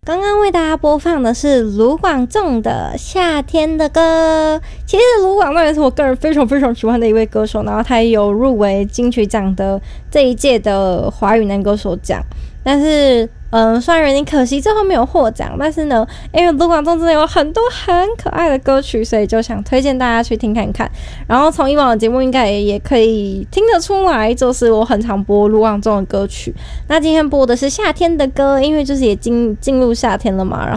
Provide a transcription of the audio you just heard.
刚刚为大家播放的是卢广仲的《夏天的歌》。其实卢广仲也是我个人非常非常喜欢的一位歌手，然后他也有入围金曲奖的这一届的华语男歌手奖。但是虽然有点可惜最后没有获奖，但是呢，因为卢广仲真的有很多很可爱的歌曲，所以就想推荐大家去听看看。然后从以往的节目应该也可以听得出来，就是我很常播卢广仲的歌曲。那今天播的是夏天的歌，因为就是也进入夏天了嘛，然